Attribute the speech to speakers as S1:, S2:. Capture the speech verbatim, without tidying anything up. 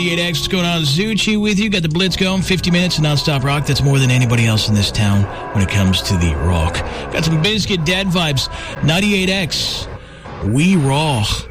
S1: eight X, what's going on? Zucci with you. Got the Blitz going. fifty minutes of nonstop rock. That's more than anybody else in this town when it comes to the rock. Got some Biscuit Dead vibes. ninety-eight X. We raw.